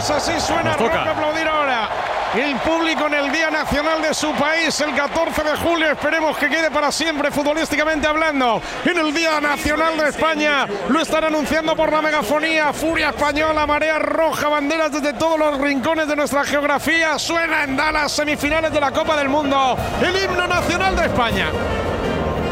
Pues así suena, toca aplaudir ahora. El público en el Día Nacional de su país, el 14 de julio, esperemos que quede para siempre futbolísticamente hablando. En el Día Nacional de España lo están anunciando por la megafonía. Furia española, marea roja, banderas desde todos los rincones de nuestra geografía. Suena en Dallas, semifinales de la Copa del Mundo, el himno nacional de España.